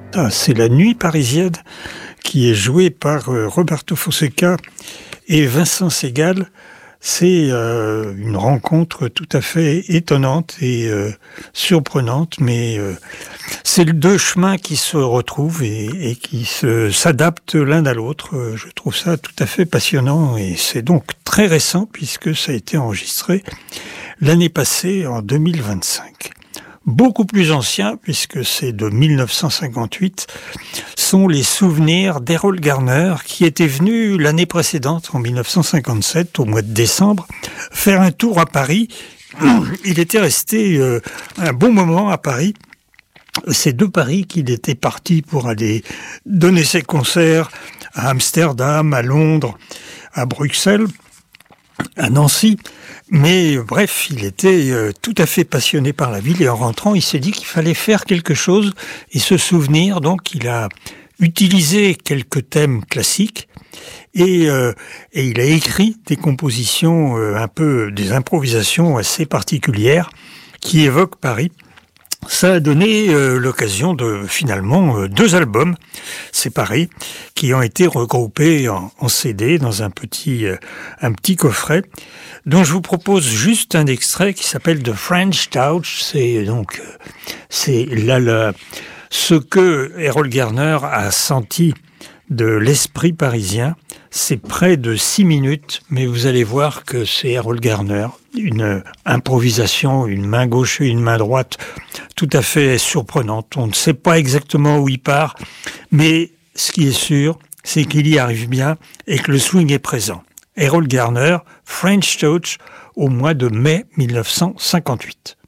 Ah, c'est La Nuit parisienne qui est jouée par Roberto Fonseca et Vincent Segal. C'est une rencontre tout à fait étonnante et surprenante, mais c'est deux chemins qui se retrouvent et qui s'adaptent l'un à l'autre. Je trouve ça tout à fait passionnant et c'est donc très récent puisque ça a été enregistré l'année passée en 2025. Beaucoup plus ancien, puisque c'est de 1958, sont les souvenirs d'Errol Garner, qui était venu l'année précédente, en 1957, au mois de décembre, faire un tour à Paris. Il était resté un bon moment à Paris. C'est de Paris qu'il était parti pour aller donner ses concerts à Amsterdam, à Londres, à Bruxelles, à Nancy. Mais bref, il était tout à fait passionné par la ville et en rentrant, il s'est dit qu'il fallait faire quelque chose et se souvenir. Donc, il a utilisé quelques thèmes classiques et il a écrit des compositions un peu, des improvisations assez particulières qui évoquent Paris. Ça a donné l'occasion de finalement deux albums séparés qui ont été regroupés en CD dans un petit coffret dont je vous propose juste un extrait qui s'appelle The French Touch. C'est là ce que Errol Garner a senti de l'esprit parisien. C'est près de 6 minutes, mais vous allez voir que c'est Errol Garner, une improvisation, une main gauche et une main droite tout à fait surprenante. On ne sait pas exactement où il part, mais ce qui est sûr, c'est qu'il y arrive bien et que le swing est présent. Errol Garner, French Touch, au mois de mai 1958.